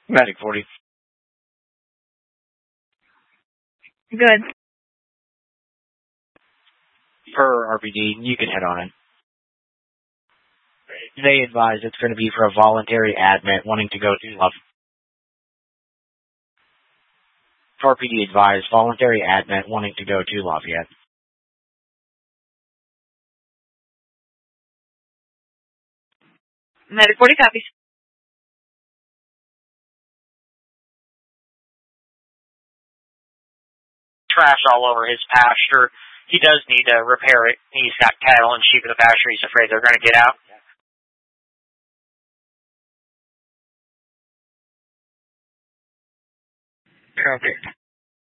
Medic 40. Good. Per RPD, you can hit on it. They advise it's going to be for a voluntary admit wanting to go to Lafayette. RPD advised voluntary admit wanting to go to Lafayette. Medic 40 copies. Trash all over his pasture. He does need to repair it. He's got cattle and sheep in the pasture. He's afraid they're going to get out. Okay.